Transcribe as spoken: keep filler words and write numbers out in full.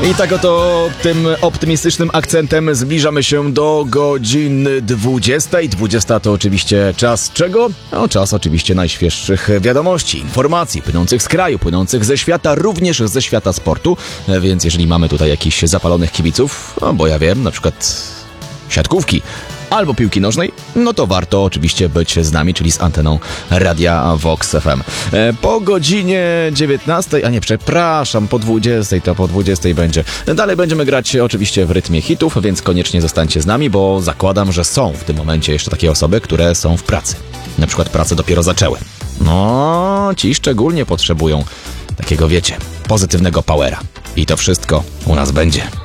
I tak oto tym optymistycznym akcentem zbliżamy się do godziny dwudziestej. dwudziesta to oczywiście czas czego? No czas oczywiście najświeższych wiadomości, informacji płynących z kraju, płynących ze świata, również ze świata sportu. Więc jeżeli mamy tutaj jakichś zapalonych kibiców, no bo ja wiem, na przykład siatkówki albo piłki nożnej, no to warto oczywiście być z nami, czyli z anteną Radia Vox F M. Po godzinie dziewiętnastej, a nie, przepraszam, po dwudziestej, to po dwudziestej będzie. Dalej będziemy grać oczywiście w rytmie hitów, więc koniecznie zostańcie z nami, bo zakładam, że są w tym momencie jeszcze takie osoby, które są w pracy. Na przykład pracę dopiero zaczęły. No, ci szczególnie potrzebują takiego, wiecie, pozytywnego powera. I to wszystko u nas będzie.